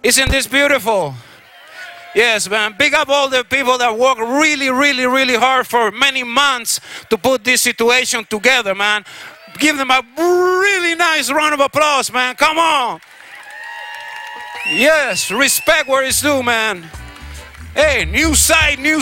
Isn't this beautiful? Yes, man. Big up all the people that work really, really, really hard for many months to put this situation together, man. Give them a really nice round of applause, man. Come on. Yes, respect where it's due, man. Hey, new site, new